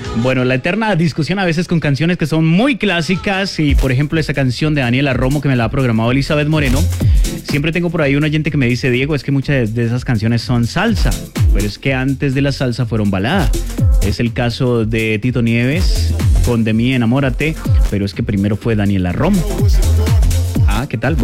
Bueno, la eterna discusión a veces con canciones que son muy clásicas y, por ejemplo, esa canción de Daniela Romo que me la ha programado Elizabeth Moreno. Siempre tengo por ahí un oyente que me dice, Diego, es que muchas de esas canciones son salsa, pero es que antes de la salsa fueron balada. Es el caso de Tito Nieves con De mí enamórate, pero es que primero fue Daniela Romo. Ah, ¿qué tal?